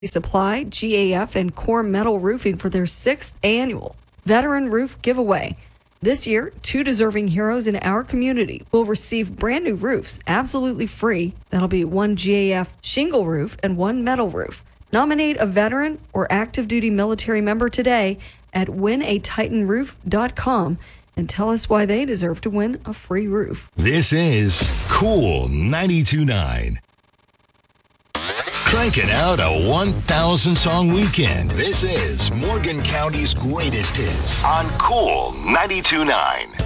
Supply, GAF, and Core Metal Roofing for their 6th annual Veteran Roof Giveaway. This year, 2 deserving heroes in our community will receive brand new roofs absolutely free. That'll be 1 GAF shingle roof and 1 metal roof. Nominate a veteran or active duty military member today at winatitanroof.com and tell us why they deserve to win a free roof. This is Cool 92.9. Cranking out a 1,000-song weekend. This is Morgan County's greatest hits on Cool 92.9.